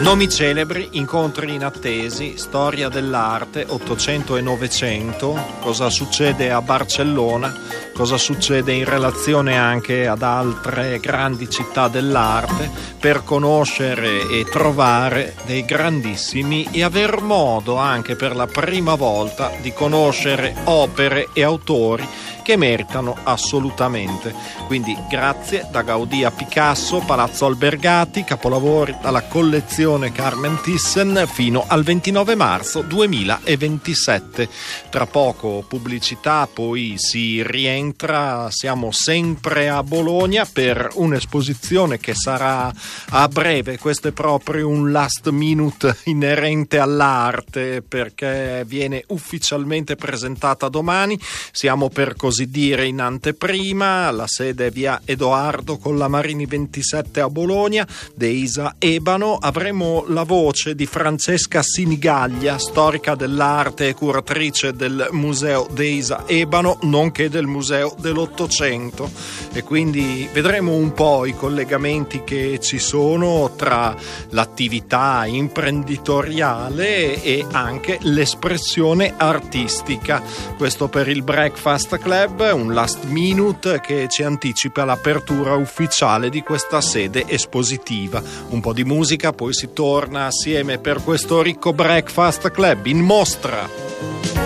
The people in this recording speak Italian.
Nomi celebri, incontri inattesi, storia dell'arte, 800 e 900, cosa succede a Barcellona, cosa succede in relazione anche ad altre grandi città dell'arte, per conoscere e trovare dei grandissimi e aver modo anche per la prima volta di conoscere opere e autori che meritano assolutamente. Quindi grazie da Gaudì a Picasso, Palazzo Albergati, capolavori dalla collezione Carmen Thyssen fino al 29 marzo 2027. Tra poco pubblicità, poi si rientra, siamo sempre a Bologna per un'esposizione che sarà a breve. Questo è proprio un last minute inerente all'arte, perché viene ufficialmente presentata domani. Siamo per così dire in anteprima, la sede è via Edoardo Collamarini 27 a Bologna, Deisa Ebano. Avremo la voce di Francesca Sinigaglia, storica dell'arte e curatrice del museo Deisa Ebano, nonché del museo dell'Ottocento, e quindi vedremo un po' i collegamenti che ci sono tra l'attività imprenditoriale e anche l'espressione artistica. Questo per il Breakfast Club, un last minute che ci anticipa l'apertura ufficiale di questa sede espositiva. Un po' di musica, poi si torna assieme per questo ricco Breakfast Club in mostra.